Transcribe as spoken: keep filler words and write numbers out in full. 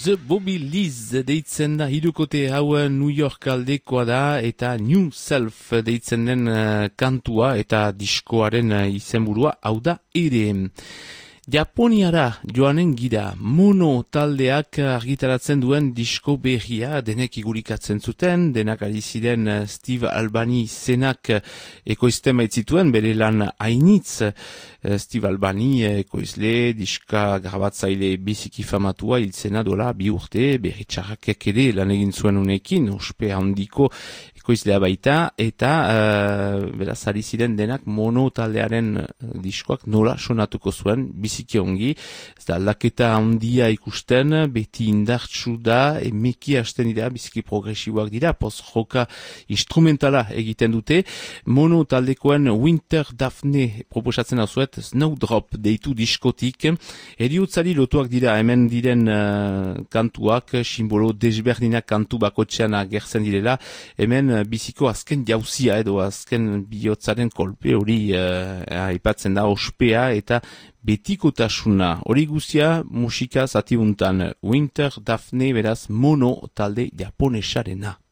The Bobby Liz deitzen da hirukote hau New York aldekoa da eta New Self deitzen den uh, kantua eta diskoaren uh, izenburua hau da ere. Japoniara joanen gira, Mono taldeak argitaratzen duen disko berria denek igurikatzen zuten, denak ari ziren Steve Albani zenak ekoizten baitzituen, bere lan hainitz. Steve Albani ekoizle, diska grabatzaile biziki famatua hiltzena dola bi urte, berri txarrakek ere lan egin zuen unekin, ospe handiko ekoizlea baita, eta uh, beraz ari ziren denak Mono taldearen diskoak nola sonatuko zuen, biziki ongi, ez da aldaketa handia ikusten, beti indartsu da, emeki hasten dira, biziki progresiboak dira, post-joka instrumentala egiten dute. Mono taldekoen Winter Daphne proposatzen hauzuet, Snowdrop deitu diskotik, eriutzari lotuak dira, hemen diren uh, kantuak, simbolo desberdinak kantu bakotxean agertzen direla, hemen biziko azken jauzia edo azken bihotzaren kolpe hori uh, aipatzen da ospea eta betikotasuna. Hori guztia musika zatiuntan Winter Daphne beraz Mono talde japonesarena.